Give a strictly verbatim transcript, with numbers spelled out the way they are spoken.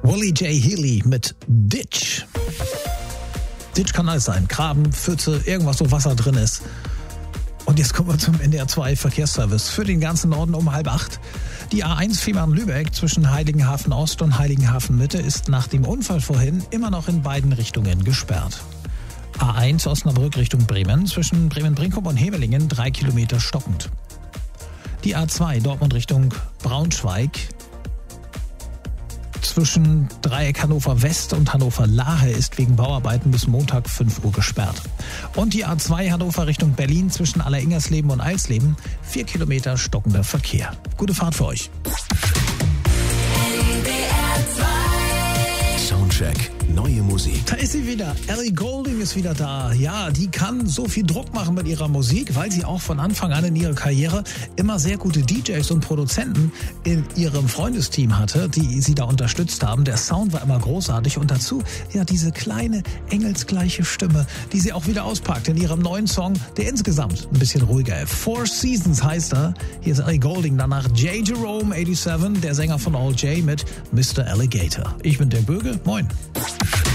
Willie J. Healy mit Ditch. Ditch kann alles sein. Graben, Pfütze, irgendwas, wo Wasser drin ist. Und jetzt kommen wir zum N D R zwei Verkehrsservice für den ganzen Norden um halb acht. Die A eins Fehmarn-Lübeck zwischen Heiligenhafen Ost und Heiligenhafen Mitte ist nach dem Unfall vorhin immer noch in beiden Richtungen gesperrt. A eins Osnabrück Richtung Bremen zwischen Bremen-Brinkum und Hevelingen drei Kilometer stockend. Die A zwei Dortmund Richtung Braunschweig zwischen Dreieck Hannover West und Hannover Lahe ist wegen Bauarbeiten bis Montag fünf Uhr gesperrt. Und die A zwei Hannover Richtung Berlin zwischen Alleringersleben und Eisleben vier Kilometer stockender Verkehr. Gute Fahrt für euch. Soundcheck, neue Musik. Da ist sie wieder. Ellie Goulding ist wieder da. Ja, die kann so viel Druck machen mit ihrer Musik, weil sie auch von Anfang an in ihrer Karriere immer sehr gute D Js und Produzenten in ihrem Freundesteam hatte, die sie da unterstützt haben. Der Sound war immer großartig und dazu ja diese kleine engelsgleiche Stimme, die sie auch wieder auspackt in ihrem neuen Song, der insgesamt ein bisschen ruhiger ist. Four Seasons heißt er. Hier ist Ellie Goulding, danach J. Jerome siebenundachtzig, der Sänger von All J mit Mister Alligator. Ich bin Dirk Böge. Moin.